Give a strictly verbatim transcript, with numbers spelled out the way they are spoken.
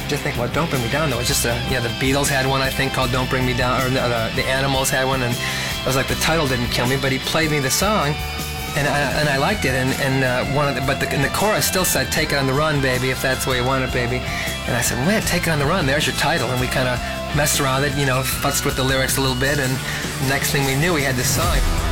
Just think about Don't Bring Me Down. There was just a, you know, the Beatles had one, I think, called Don't Bring Me Down, or the, the Animals had one, and it was like the title didn't kill me, but he played me the song, and I, and I liked it, and, and uh, one of the, but the, and the chorus still said, "Take it on the run, baby, if that's the way you want it, baby." And I said, "Man, take it on the run, there's your title," and we kind of messed around it, you know, futzed with the lyrics a little bit, and next thing we knew, we had this song.